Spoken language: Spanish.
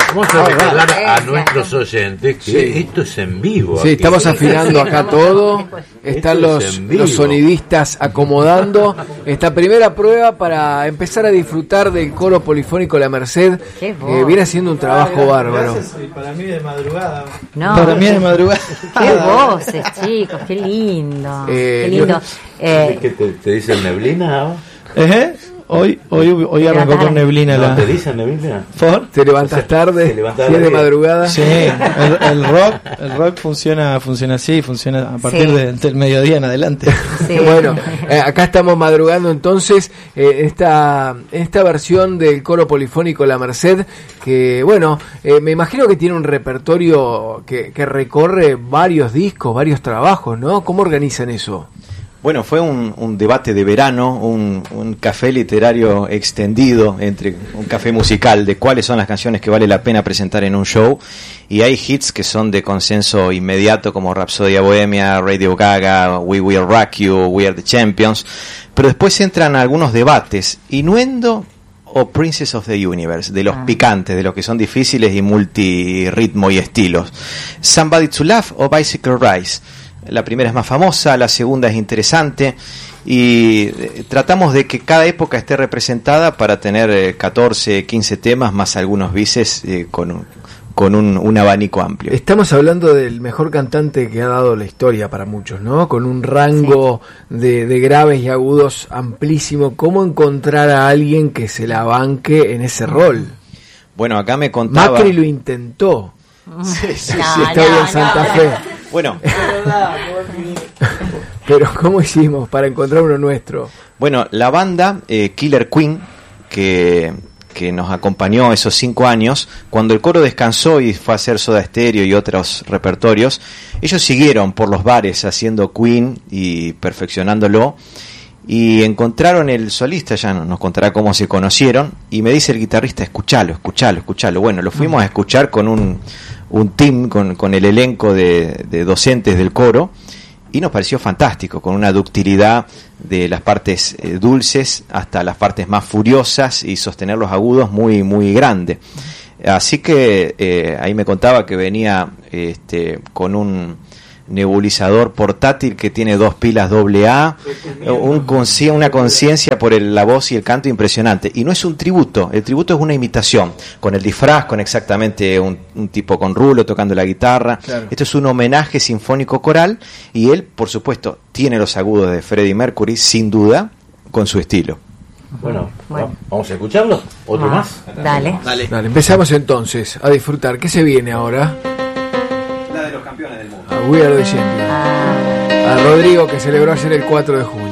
Vamos a recordar a nuestros oyentes que esto es en vivo. Sí, estamos afinando acá todo. Están los sonidistas acomodando esta primera prueba para empezar a disfrutar del coro polifónico La Merced. Viene haciendo un trabajo bárbaro. Para mí de madrugada. No, para mí de madrugada. Qué voces, chicos, qué lindo. Qué lindo. ¿Qué te dicen neblina? Hoy arrancó con neblina. ¿No te dicen neblina? ¿Te levantas tarde? ¿Si es de madrugada? Sí, el rock funciona así, funciona a partir del mediodía en adelante. Sí. Bueno, acá estamos madrugando entonces esta versión del coro polifónico La Merced, que bueno, me imagino que tiene un repertorio que recorre varios discos, varios trabajos, ¿no? ¿Cómo organizan eso? Bueno, fue un debate de verano, un café literario extendido, entre un café musical, de cuáles son las canciones que vale la pena presentar en un show. Y hay hits que son de consenso inmediato, como Rapsodia Bohemia, Radio Gaga, We Will Rock You, We Are the Champions. Pero después entran algunos debates, Innuendo o Princess of the Universe, de los picantes, de los que son difíciles y multirritmo y estilos. Somebody to Love o Bicycle Rise. La primera es más famosa, la segunda es interesante y tratamos de que cada época esté representada para tener 14, 15 temas más algunos bises con un abanico amplio. Estamos hablando del mejor cantante que ha dado la historia para muchos, ¿no? Con un rango de graves y agudos amplísimo. ¿Cómo encontrar a alguien que se la banque en ese rol? Bueno, acá me contaba... Macri lo intentó. Sí, está bien en Santa Fe. Bueno, pero ¿cómo hicimos para encontrar uno nuestro? Bueno, la banda Killer Queen, que nos acompañó esos 5 años, cuando el coro descansó y fue a hacer Soda Stereo y otros repertorios, ellos siguieron por los bares haciendo Queen y perfeccionándolo, y encontraron el solista, ya nos contará cómo se conocieron, y me dice el guitarrista, escuchalo. Bueno, lo fuimos a escuchar con un team, con el elenco de docentes del coro, y nos pareció fantástico, con una ductilidad de las partes dulces hasta las partes más furiosas y sostener los agudos muy, muy grande. Así que ahí me contaba que venía con un nebulizador portátil que tiene 2 pilas AA, una conciencia por la voz y el canto impresionante. Y no es un tributo, el tributo es una imitación, con el disfraz, con exactamente un tipo con rulo tocando la guitarra. Claro. Esto es un homenaje sinfónico coral, y él, por supuesto, tiene los agudos de Freddie Mercury, sin duda, con su estilo. Bueno, ¿vamos a escucharlo? ¿Otro más? Dale, empezamos entonces a disfrutar. ¿Qué se viene ahora? La de los campeones del mundo. A We Are the Champions. A Rodrigo, que celebró ayer el 4 de junio.